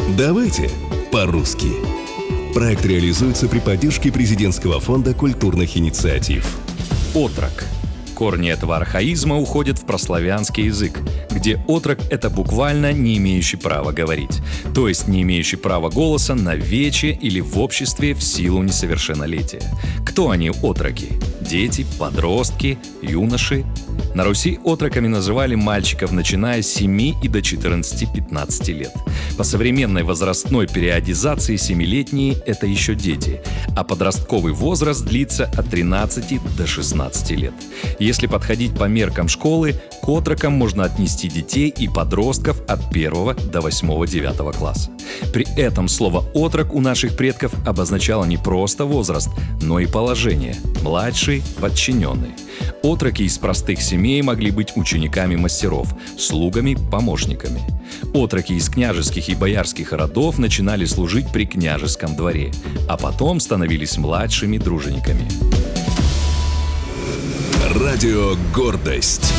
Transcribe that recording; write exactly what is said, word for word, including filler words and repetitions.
Давайте по-русски. Проект реализуется при поддержке Президентского фонда культурных инициатив. Отрок. Корни этого архаизма уходят в прославянский язык, где отрок — это буквально не имеющий права говорить, то есть не имеющий права голоса на вече или в обществе в силу несовершеннолетия. Кто они, отроки? Дети, подростки, юноши? На Руси отроками называли мальчиков, начиная с семи и до четырнадцати-пятнадцати лет. По современной возрастной периодизации семилетние — это еще дети, а подростковый возраст длится от тринадцати до шестнадцати лет. Если подходить по меркам школы, к отрокам можно отнести детей и подростков от первого до восьмого-девятого класса. При этом слово «отрок» у наших предков обозначало не просто возраст, но и положение – младший, подчиненный. Отроки из простых семей могли быть учениками мастеров, слугами, помощниками. Отроки из княжеских и боярских родов начинали служить при княжеском дворе, а потом становились младшими дружинниками. Радио «Гордость».